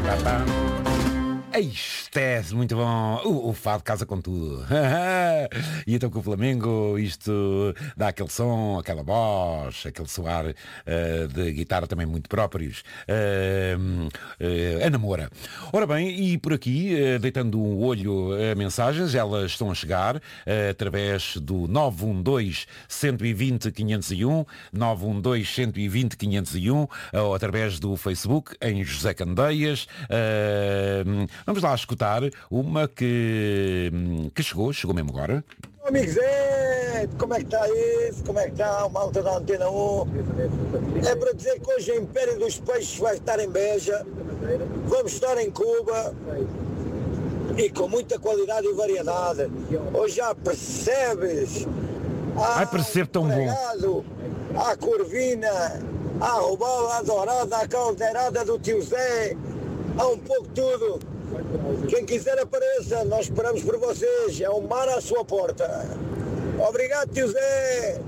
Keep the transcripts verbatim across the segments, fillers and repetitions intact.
Isto é muito bom. O, o fado casa com tudo. E então com o Flamengo isto dá aquele som, aquela voz, aquele soar uh, de guitarra também muito próprios. Uh, uh, a namora. Ora bem, e por aqui, uh, deitando um olho a mensagens, elas estão a chegar uh, através do nove um dois, um dois zero, cinco zero um, nove um dois, um dois zero, cinco zero um, ou através do Facebook, em José Candeias. Uh, Vamos lá escutar uma que, que chegou, chegou mesmo agora. Amigo Zé, como é que está isso? Como é que está o malta da Antena um? É para dizer que hoje o Império dos Peixes vai estar em Beja, vamos estar em Cuba e com muita qualidade e variedade. Hoje já percebes? Ai, percebo tão bom. À Corvina, à roubada, à dourada, à caldeirada do tio Zé, há um pouco de tudo. Quem quiser apareça, nós esperamos por vocês. É um mar à sua porta. Obrigado, tio Zé.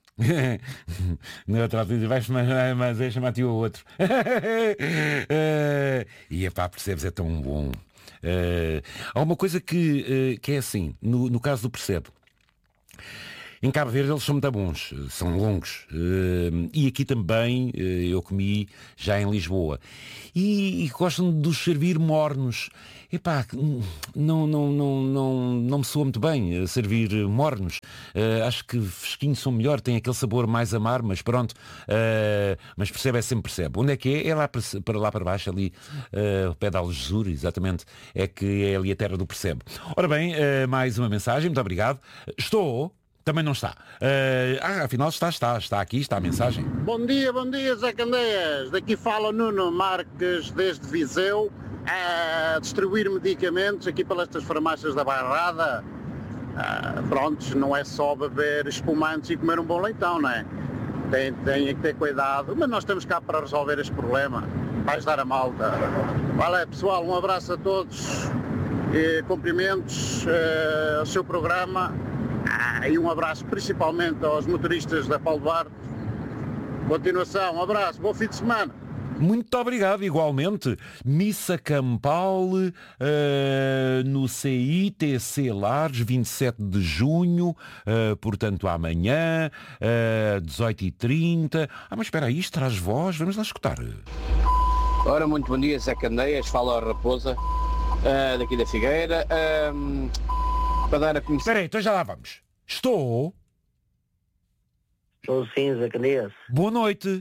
No outro lado, vais mas é chamar tio ou outro. E epá, percebes, é tão bom. Uh, há uma coisa que, uh, que é assim, no, no caso do percebe. Em Cabo Verde eles são muito bons, são longos. Uh, e aqui também uh, eu comi já em Lisboa. E, e gostam de os servir mornos. Epá, não, não, não, não, não me soa muito bem uh, servir mornos. Uh, acho que fresquinhos são melhor, têm aquele sabor mais amar, mas pronto. Uh, mas percebe, é sempre percebe. Onde é que é? É lá para, para lá para baixo, ali, uh, o pé da Algesur, exatamente. É que é ali a terra do percebe. Ora bem, uh, mais uma mensagem, muito obrigado. Estou... Também não está. Uh, ah, afinal está, está, está aqui, está a mensagem. Bom dia, bom dia, Zé Candeias. Daqui fala Nuno Marques, desde Viseu, a distribuir medicamentos aqui pelas farmácias da Bairrada. Uh, prontos, não é só beber espumantes e comer um bom leitão, não é? Tem, tem que ter cuidado, mas nós estamos cá para resolver este problema, para ajudar a malta. Vale, pessoal, um abraço a todos, e cumprimentos uh, ao seu programa. Ah, e um abraço principalmente aos motoristas da Paulo Duarte. Continuação, um abraço, bom fim de semana. Muito obrigado, igualmente. Missa Campal uh, no C I T C Lares, vinte e sete de junho, uh, portanto amanhã, uh, dezoito e trinta. Ah, mas espera aí, isto traz voz, vamos lá escutar. Ora, muito bom dia, Zé Candeias, fala a Raposa, uh, daqui da Figueira. Uh, Para dar a conhecer... Espera aí, então já lá vamos. Estou... Estou sim, Zé Candeias. Boa noite.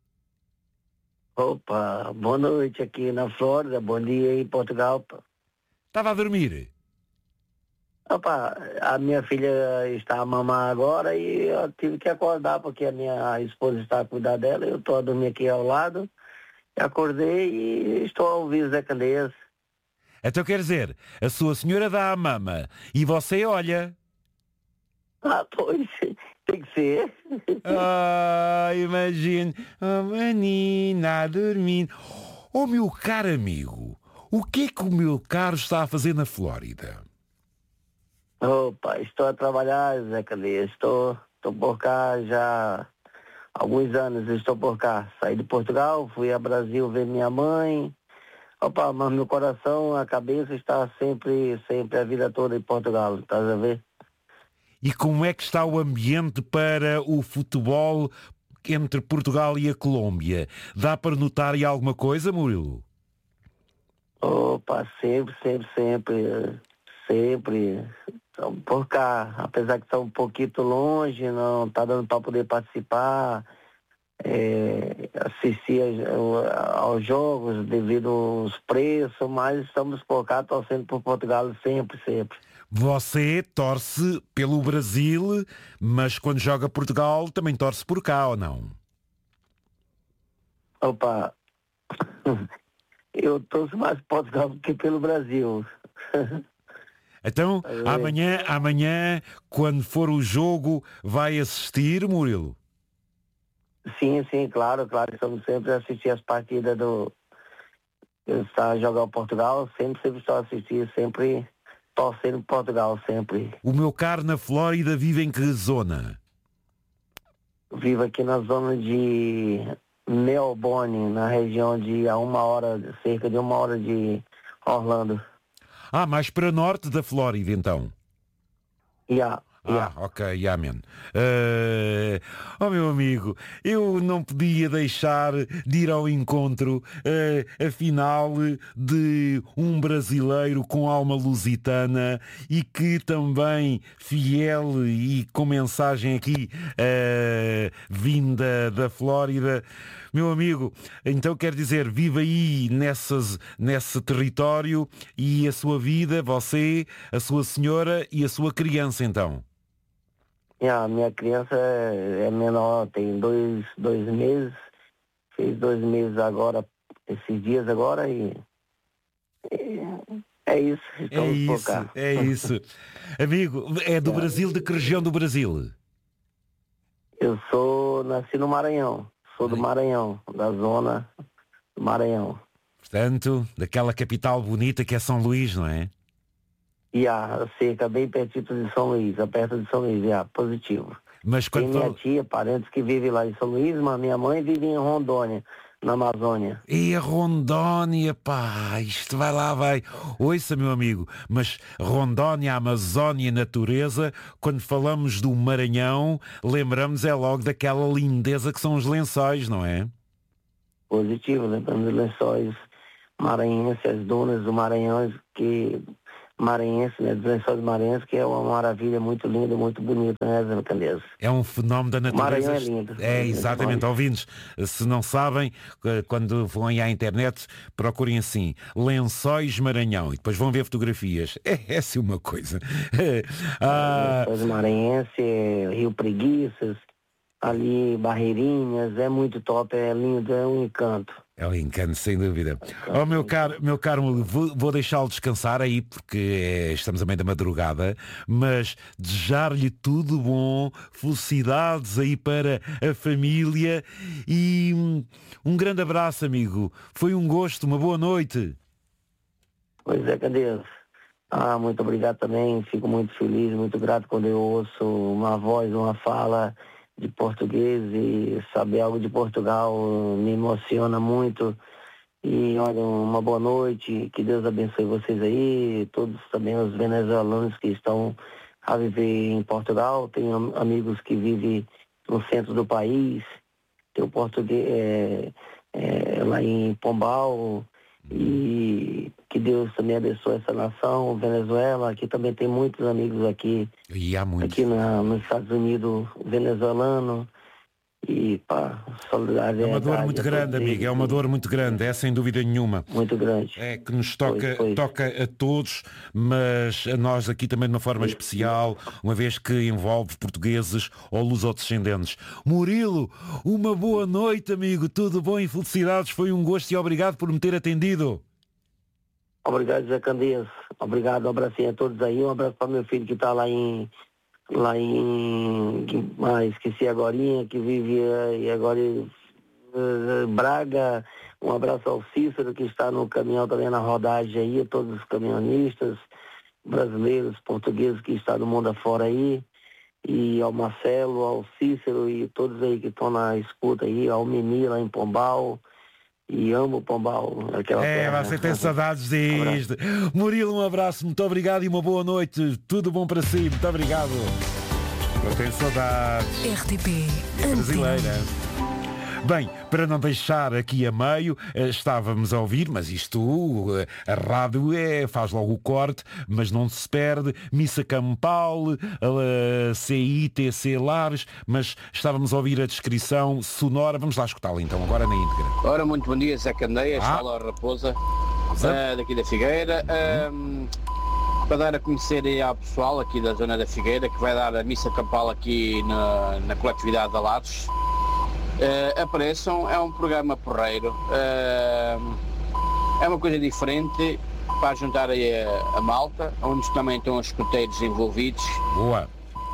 Opa, boa noite aqui na Flórida, bom dia em Portugal. Pá. Estava a dormir? Opa, a minha filha está a mamar agora e eu tive que acordar porque a minha esposa está a cuidar dela. Eu estou a dormir aqui ao lado. Acordei e estou a ouvir Zé Candeias. Então quer dizer, a sua senhora dá a mama e você olha. Ah, pois, tem que ser. Ah, imagine, a menina a dormir. Oh, meu caro amigo, o que é que o meu caro está a fazer na Flórida? Opa, estou a trabalhar, Zé Candeias. Estou, estou por cá já há alguns anos, estou por cá. Saí de Portugal, fui a Brasil ver minha mãe. Opa, mas meu coração, a cabeça está sempre, sempre a vida toda em Portugal, estás a ver? E como é que está o ambiente para o futebol entre Portugal e a Colômbia? Dá para notar aí alguma coisa, Murilo? Opa, sempre, sempre, sempre, sempre. Estamos por cá, apesar que está um pouquinho longe, não está dando para poder participar. É, assistir aos jogos devido aos preços, mas estamos por cá torcendo por Portugal sempre, sempre. Você torce pelo Brasil, mas quando joga Portugal também torce por cá, ou não? Opa, eu torço mais por Portugal do que pelo Brasil. Então, amanhã, amanhã, quando for o jogo, vai assistir, Murilo? Sim, sim, claro, claro. Estamos sempre a assistir as partidas do... Eu estou a jogar o Portugal, sempre, sempre estou a assistir, sempre torcendo Portugal, sempre. O meu caro na Flórida vive em que zona? Vivo aqui na zona de Melbourne, na região de a uma hora, cerca de uma hora de Orlando. Ah, mais para norte da Flórida, então. Yeah. Ah, Yeah. ok, yeah, man. Uh, oh, meu amigo, eu não podia deixar de ir ao encontro, uh, afinal, de um brasileiro com alma lusitana e que também, fiel e com mensagem aqui, uh, vinda da Flórida. Meu amigo, então quer dizer, vive aí nessas, nesse território e a sua vida, você, a sua senhora e a sua criança, então. Yeah, a minha criança é, é menor, tem dois, dois meses, fez dois meses agora, esses dias agora e, e é isso. É isso, é isso. Amigo, é do Brasil, de que região do Brasil? Eu sou, nasci no Maranhão, sou do Maranhão, da zona do Maranhão. Portanto, daquela capital bonita que é São Luís, não é? E a cerca bem perto de São Luís, perto de São Luís, já, positivo. Mas quando tem minha fala... tia, parentes que vivem lá em São Luís, mas minha mãe vive em Rondônia, na Amazônia. E a Rondônia, pá, isto vai lá, vai. Ouça, meu amigo, mas Rondônia, Amazónia, natureza, quando falamos do Maranhão, lembramos é logo daquela lindeza que são os lençóis, não é? Positivo, lembramos dos lençóis maranhenses, as dunas do Maranhão, que... maranhense, né, dos lençóis maranhenses, que é uma maravilha muito linda, muito bonita, né, Zé Candeias? É um fenómeno da natureza. Maranhão é lindo. É, exatamente, ouvintes, se não sabem, quando vão aí à internet, procurem assim, Lençóis Maranhão, e depois vão ver fotografias. É, é assim uma coisa. ah... Lençóis maranhenses, Rio Preguiças, ali Barreirinhas, é muito top, é lindo, é um encanto. É um encanto, sem dúvida. Oh, meu caro, meu caro, vou, vou deixá-lo descansar aí, porque é, estamos a meio da madrugada, mas desejar-lhe tudo bom, felicidades aí para a família e um, um grande abraço, amigo. Foi um gosto, uma boa noite. Pois é, cadê? Ah, muito obrigado também, fico muito feliz, muito grato quando eu ouço uma voz, uma fala de português, e saber algo de Portugal me emociona muito. E olha, uma boa noite, que Deus abençoe vocês aí, todos também os venezuelanos que estão a viver em Portugal. Tenho amigos que vivem no centro do país, tem o português é, é, lá em Pombal, e que Deus também abençoe essa nação, Venezuela. Aqui também tem muitos amigos aqui, e há muitos. Aqui na, nos Estados Unidos, venezuelano, e pá, solidariedade. É uma dor muito grande, amigo, é uma dor muito grande, é sem dúvida nenhuma. Muito grande. É que nos toca, pois, pois. toca a todos, mas a nós aqui também de uma forma especial, uma vez que envolve portugueses ou lusodescendentes. Murilo, uma boa noite, amigo, tudo bom e felicidades, foi um gosto e obrigado por me ter atendido. Obrigado, Zé Candeias. Obrigado, um abracinho a todos aí, um abraço para meu filho que está lá em lá em ah, esqueci agorinha, que vive e agora em uh, Braga. Um abraço ao Cícero, que está no caminhão também na rodagem aí, a todos os caminhonistas brasileiros, portugueses que estão no mundo afora aí, e ao Marcelo, ao Cícero e todos aí que estão na escuta aí, ao Mimi lá em Pombal. E amo Pombal. Aquela é, terra. você tem saudades disto. Um Murilo, um abraço, muito obrigado e uma boa noite. Tudo bom para si, muito obrigado. Eu tenho saudades. R T P é brasileira. Bem, para não deixar aqui a meio, estávamos a ouvir, mas isto, a rádio é, faz logo o corte, mas não se perde, Missa Campal, a C I T C Lares, mas estávamos a ouvir a descrição sonora, vamos lá escutá-la então, agora na íntegra. Ora, muito bom dia, Zé Candeias, ah. fala a Raposa, uh, daqui da Figueira. Uhum. Uh, para dar a conhecer aí ao pessoal aqui da zona da Figueira, que vai dar a Missa Campal aqui na, na coletividade de Lares. Uh, apareçam, é um programa porreiro, uh, é uma coisa diferente para juntar aí a, a malta, onde também estão os escuteiros envolvidos. Boa!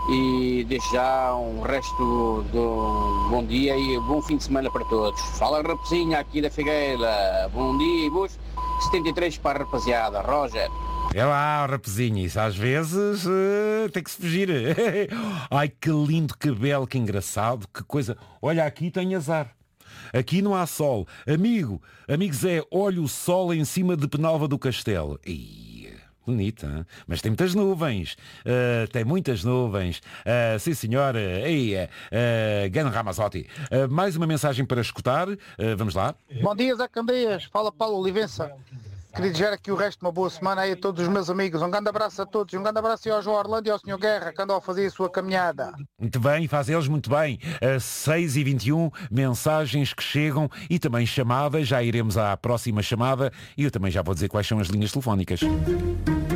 E desde já um resto de um bom dia e bom fim de semana para todos. Fala Raposinha aqui da Figueira, bom dia e boas setenta e três para a rapaziada, Roger. É lá, rapazinho, isso às vezes uh, tem que se fugir. Ai, que lindo, que belo, que engraçado, que coisa. Olha, aqui tem azar. Aqui não há sol. Amigo, amigo Zé, olha o sol em cima de Penalva do Castelo. Ih, bonita, hein? Mas tem muitas nuvens. Uh, tem muitas nuvens. Uh, sim, senhora. Ei, uh, Gan Ramazotti. Uh, mais uma mensagem para escutar. Uh, vamos lá. Bom dia, Zé Candeias. Fala Paulo Olivença. Queria desejar aqui o resto de uma boa semana aí a todos os meus amigos. Um grande abraço a todos. Um grande abraço ao João Orlando e ao senhor Guerra, que andam a fazer a sua caminhada. Muito bem, faz eles muito bem. Uh, seis e vinte e um, mensagens que chegam e também chamadas. Já iremos à próxima chamada e eu também já vou dizer quais são as linhas telefónicas.